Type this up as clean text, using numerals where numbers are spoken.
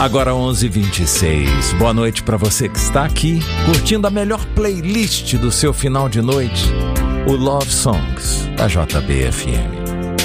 Agora 11h26. Boa noite para você que está aqui curtindo a melhor playlist do seu final de noite, o Love Songs da JBFM.